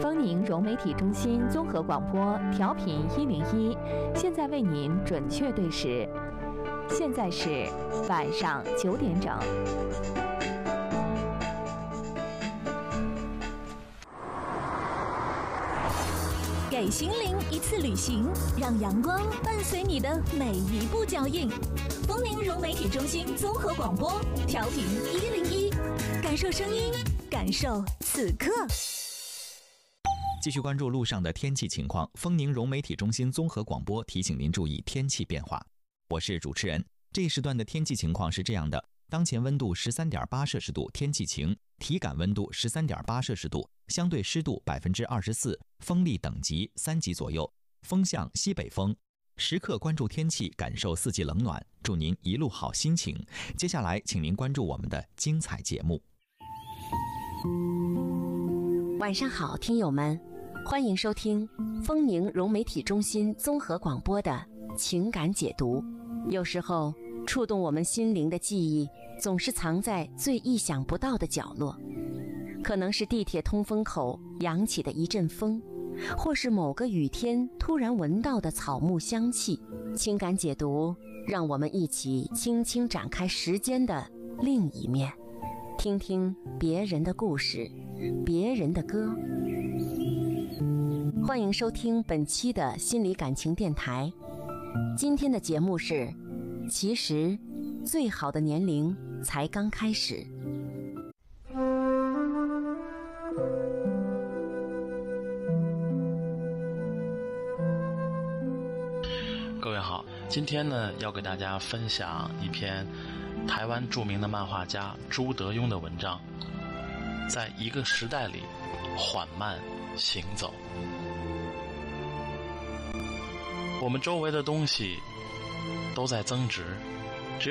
丰宁融媒体中心综合广播调频101，现在为您准确对时，现在是晚上9点整。 给心灵一次旅行，让阳光伴随你的每一步脚印。丰宁融媒体中心综合广播调频101，感受声音，感受此刻。 继续关注路上的天气情况。丰宁融媒体中心综合广播提醒您注意天气变化。我是主持人。这一时段的天气情况是这样的：当前温度13.8摄氏度，天气晴；体感温度13.8摄氏度，相对湿度24%，风力等级3级左右，风向西北风。时刻关注天气，感受四季冷暖，祝您一路好心情。接下来，请您关注我们的精彩节目。 晚上好，听友们，欢迎收听丰宁融媒体中心综合广播的情感解读。有时候，触动我们心灵的记忆，总是藏在最意想不到的角落。可能是地铁通风口扬起的一阵风，或是某个雨天突然闻到的草木香气。情感解读，让我们一起轻轻展开时间的另一面，听听别人的故事，别人的歌。欢迎收听本期的心理感情电台。今天的节目是，其实最好的年龄才刚开始。 各位好，今天呢要给大家分享一篇台湾著名的漫画家朱德庸的文章，在一个时代里缓慢行走。我们周围的东西都在增值，